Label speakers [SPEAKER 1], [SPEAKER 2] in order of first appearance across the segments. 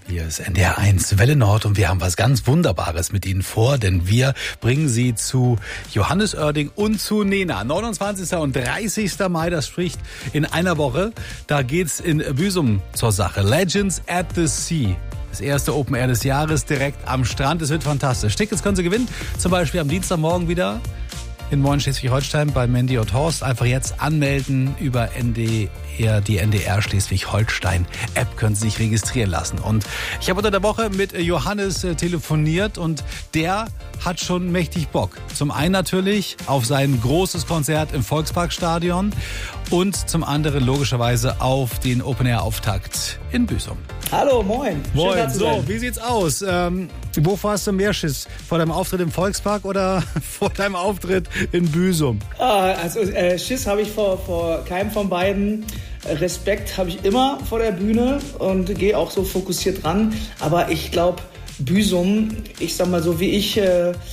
[SPEAKER 1] Hier ist NDR 1 Welle Nord und wir haben was ganz Wunderbares mit Ihnen vor, denn wir bringen Sie zu Johannes Oerding und zu Nena. 29. und 30. Mai, das spricht in einer Woche. Da geht's in Büsum zur Sache. Legends at the Sea. Das erste Open Air des Jahres direkt am Strand. Es wird fantastisch. Tickets können Sie gewinnen, zum Beispiel am Dienstagmorgen wieder in Moin Schleswig-Holstein bei Mandy und Horst. Einfach jetzt anmelden über NDR, die NDR Schleswig-Holstein-App können Sie sich registrieren lassen. Und ich habe unter der Woche mit Johannes telefoniert und der hat schon mächtig Bock. Zum einen natürlich auf sein großes Konzert im Volksparkstadion und zum anderen logischerweise auf den Open-Air-Auftakt in Büsum.
[SPEAKER 2] Hallo, moin.
[SPEAKER 1] Moin,
[SPEAKER 2] Schön, da zu
[SPEAKER 1] so,
[SPEAKER 2] sein.
[SPEAKER 1] wie sieht's aus? Wovor hast du mehr Schiss? Vor deinem Auftritt im Volkspark oder vor deinem Auftritt in Büsum?
[SPEAKER 2] Also Schiss habe ich vor keinem von beiden. Respekt habe ich immer vor der Bühne und gehe auch so fokussiert ran. Aber ich glaube, Büsum, ich sag mal so, wie ich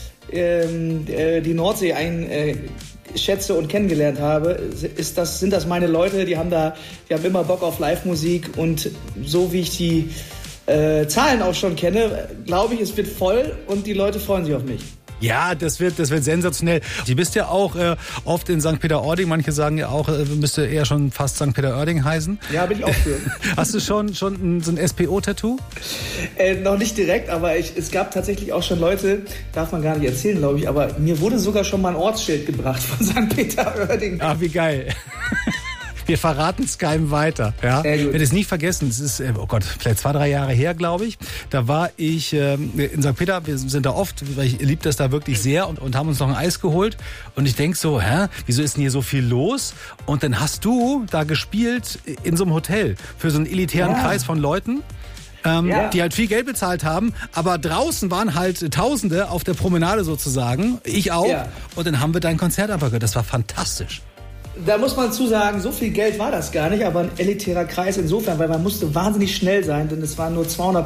[SPEAKER 2] die Nordsee schätze und kennengelernt habe, sind das meine Leute, die haben immer Bock auf Live-Musik und so wie ich die Zahlen auch schon kenne, glaube ich, es wird voll und die Leute freuen sich auf mich.
[SPEAKER 1] Ja, das wird sensationell. Du bist ja auch oft in St. Peter-Ording. Manche sagen ja auch, müsste eher schon fast St. Peter-Ording heißen.
[SPEAKER 2] Ja, bin ich auch für.
[SPEAKER 1] Hast du schon so ein SPO-Tattoo?
[SPEAKER 2] Noch nicht direkt, aber es gab tatsächlich auch schon Leute, darf man gar nicht erzählen, glaube ich, aber mir wurde sogar schon mal ein Ortsschild gebracht von St. Peter-Ording.
[SPEAKER 1] Ah, wie geil. Wir verraten es keinem weiter. Ja? Ich werde es nie vergessen. Es ist, oh Gott, vielleicht 2-3 Jahre her, glaube ich. Da war ich in St. Peter. Wir sind da oft, weil ich liebe das da wirklich sehr und haben uns noch ein Eis geholt. Und ich denk so, wieso ist denn hier so viel los? Und dann hast du da gespielt in so einem Hotel für so einen elitären Kreis von Leuten. Die halt viel Geld bezahlt haben, aber draußen waren halt Tausende auf der Promenade sozusagen. Ich auch. Ja. Und dann haben wir dein Konzert einfach gehört. Das war fantastisch.
[SPEAKER 2] Da muss man zu sagen, so viel Geld war das gar nicht, aber ein elitärer Kreis insofern, weil man musste wahnsinnig schnell sein, denn es waren nur 200